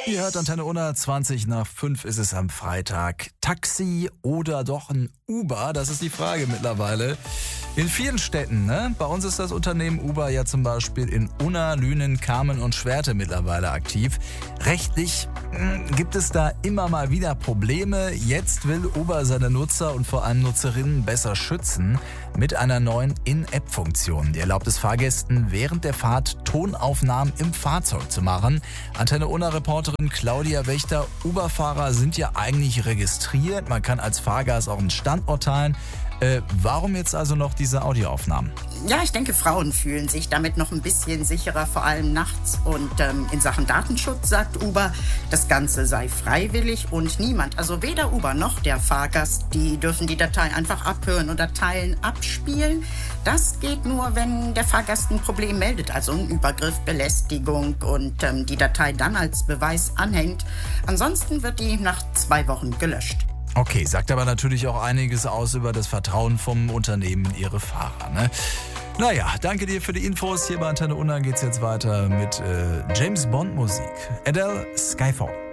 Ihr hört Antenne Unna, 5:20 ist es am Freitag. Taxi oder doch ein Uber? Das ist die Frage mittlerweile. In vielen Städten, ne? Bei uns ist das Unternehmen Uber ja zum Beispiel in Unna, Lünen, Kamen und Schwerte mittlerweile aktiv. Rechtlich gibt es da immer mal wieder Probleme. Jetzt will Uber seine Nutzer und vor allem Nutzerinnen besser schützen mit einer neuen In-App-Funktion. Die erlaubt es Fahrgästen, während der Fahrt Tonaufnahmen im Fahrzeug zu machen. Antenne Unna-Reporterin Claudia Wächter, Uber-Fahrer sind ja eigentlich registriert. Man kann als Fahrgast auch einen Standort teilen. Warum jetzt also noch diese Audioaufnahmen? Ja, ich denke, Frauen fühlen sich damit noch ein bisschen sicherer, vor allem nachts. Und in Sachen Datenschutz sagt Uber, das Ganze sei freiwillig und niemand, also weder Uber noch der Fahrgast, die dürfen die Datei einfach abhören oder teilen, abspielen. Das geht nur, wenn der Fahrgast ein Problem meldet, also ein Übergriff, Belästigung und die Datei dann als Beweis anhängt. Ansonsten wird die nach 2 Wochen gelöscht. Okay, sagt aber natürlich auch einiges aus über das Vertrauen vom Unternehmen in ihre Fahrer, ne? Naja, danke dir für die Infos. Hier bei Antenne Unna geht's jetzt weiter mit James Bond Musik. Adele, Skyfall.